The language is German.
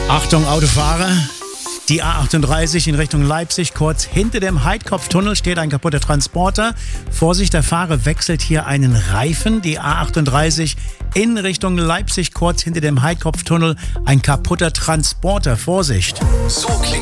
Achtung, Autofahrer. Die A38 in Richtung Leipzig, kurz hinter dem Heidkopftunnel steht ein kaputter Transporter. Vorsicht, der Fahrer wechselt hier einen Reifen. Die A38 in Richtung Leipzig, kurz hinter dem Heidkopftunnel, ein kaputter Transporter. Vorsicht. So klingt